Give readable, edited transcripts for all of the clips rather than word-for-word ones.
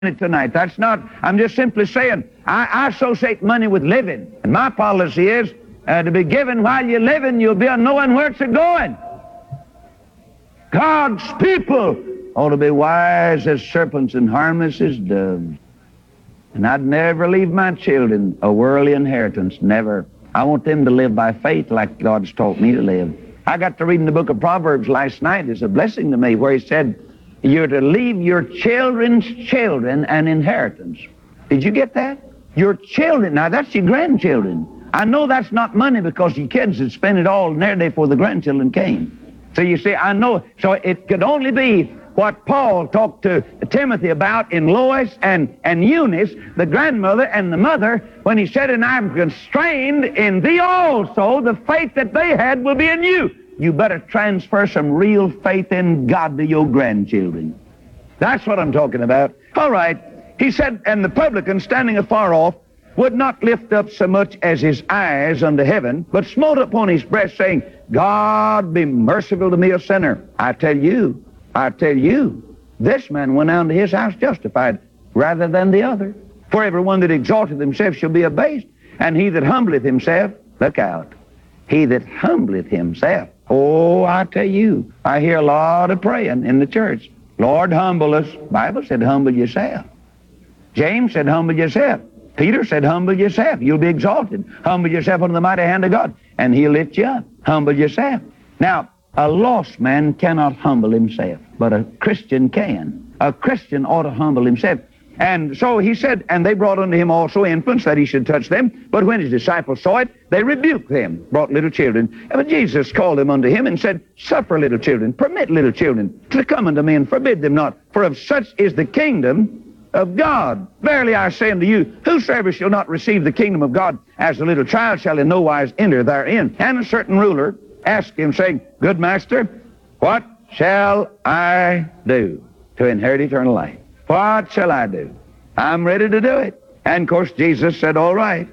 it tonight. That's not, I'm just simply saying, I associate money with living. And my policy is to be given while you're living, you'll be unknowing where it's going. God's people ought to be wise as serpents and harmless as doves. And I'd never leave my children a worldly inheritance, never. I want them to live by faith like God's taught me to live. I got to read in the book of Proverbs last night. It's a blessing to me where he said, you're to leave your children's children an inheritance. Did you get that? Your children. Now, that's your grandchildren. I know that's not money because your kids had spent it all in their day before the grandchildren came. So you see, I know. So it could only be what Paul talked to Timothy about in Lois and Eunice, the grandmother and the mother, when he said, and I'm constrained in thee also, the faith that they had will be in you. You better transfer some real faith in God to your grandchildren. That's what I'm talking about. All right. He said, and the publican standing afar off would not lift up so much as his eyes unto heaven, but smote upon his breast, saying, God be merciful to me, a sinner. I tell you, this man went down to his house justified rather than the other. For everyone that exalteth himself shall be abased, and he that humbleth himself, look out, he that humbleth himself. Oh, I tell you, I hear a lot of praying in the church. Lord, humble us. Bible said, humble yourself. James said, humble yourself. Peter said, humble yourself. You'll be exalted. Humble yourself under the mighty hand of God, and he'll lift you up. Humble yourself. Now, a lost man cannot humble himself, but a Christian can. A Christian ought to humble himself. And so he said, and they brought unto him also infants, that he should touch them. But when his disciples saw it, they rebuked them, brought little children. But Jesus called them unto him and said, suffer little children, permit little children to come unto me, and forbid them not. For of such is the kingdom of God. Verily I say unto you, whosoever shall not receive the kingdom of God as a little child shall in no wise enter therein. And a certain ruler asked him, saying, good master, what shall I do to inherit eternal life? What shall I do? I'm ready to do it. And of course Jesus said, all right.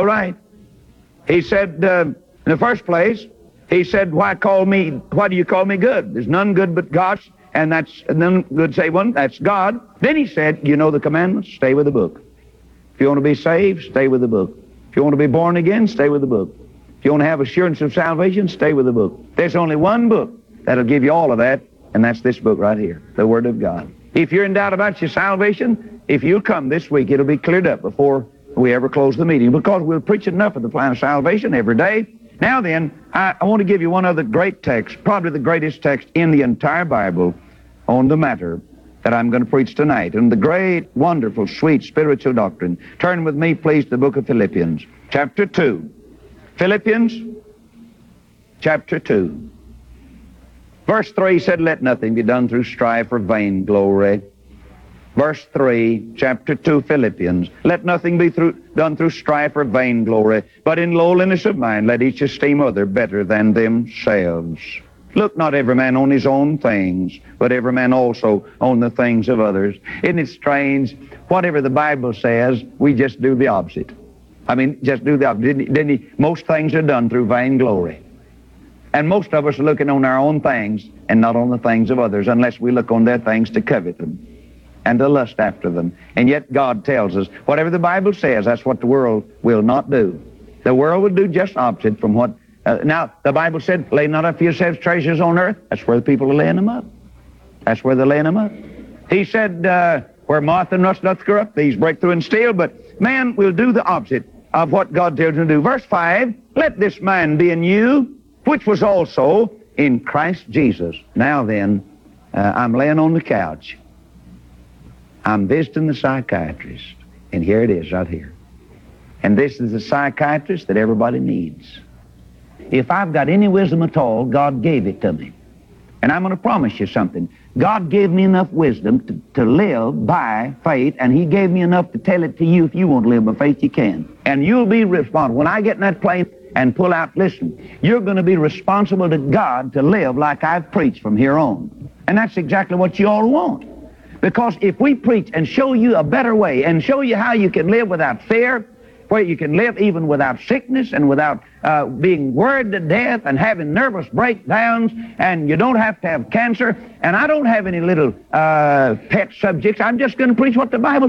He said, in the first place, he said, why do you call me good? There's none good but God, and that's none good save one, that's God. Then he said, you know the commandments, stay with the book. If you want to be saved, stay with the book. If you want to be born again, stay with the book. If you want to have assurance of salvation, stay with the book. There's only one book that'll give you all of that, and that's this book right here, the Word of God. If you're in doubt about your salvation, if you'll come this week, it'll be cleared up before we ever close the meeting, because we'll preach enough of the plan of salvation every day. Now then, I want to give you one other great text, probably the greatest text in the entire Bible on the matter that I'm going to preach tonight, and the great, wonderful, sweet spiritual doctrine. Turn with me, please, to the book of Philippians, chapter 2. Philippians, chapter 2. Verse 3 said, let nothing be done through strife or vainglory. Verse 3, chapter 2, Philippians, let nothing be done through strife or vainglory, but in lowliness of mind let each esteem other better than themselves. Look not every man on his own things, but every man also on the things of others. Isn't it strange? Whatever the Bible says, we just do the opposite. Just do the opposite. Didn't he? Most things are done through vainglory. And most of us are looking on our own things and not on the things of others, unless we look on their things to covet them and to lust after them. And yet God tells us, whatever the Bible says, that's what the world will not do. The world will do just opposite from what... now, the Bible said, lay not up for yourselves treasures on earth. That's where the people are laying them up. That's where they're laying them up. He said, where moth and rust doth corrupt, these break through and steal, but man will do the opposite of what God tells him to do. Verse 5, let this mind be in you, which was also in Christ Jesus. Now then, I'm laying on the couch. I'm visiting the psychiatrist. And here it is right here. And this is the psychiatrist that everybody needs. If I've got any wisdom at all, God gave it to me. And I'm going to promise you something. God gave me enough wisdom to live by faith, and he gave me enough to tell it to you. If you want to live by faith, you can. And you'll be responsible. When I get in that plane and pull out, listen, you're going to be responsible to God to live like I've preached from here on. And that's exactly what you all want. Because if we preach and show you a better way and show you how you can live without fear where you can live even without sickness and without being worried to death and having nervous breakdowns, and you don't have to have cancer. And I don't have any little pet subjects. I'm just going to preach what the Bible